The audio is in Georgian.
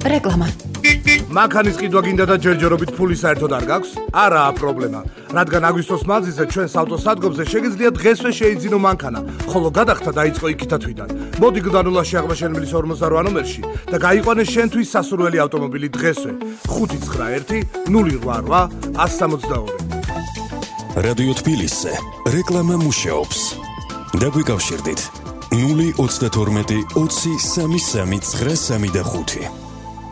რეკლამა. მანქანის ყიდვა გინდა და ჯერჯერობით ფული საერთოდ არ გაქვს? არაა პრობლემა. რადგან აგვისტოს მანძილზე ჩვენს ავტოსადგომზე შეგიძლია დღესვე შეიძინო მანქანა, ხოლო გადახდა დაიწყო იქითა თვიდან. მოდი გდანულაში აღმაშენებლის 48 ნომერში და გაიყვანე შენთვის სასურველი ავტომობილი დღესვე. 591 088 162. რადიო თბილისზე რეკლამა მუშაობს. დაგვიკავშირდით 032 20 33 93 5.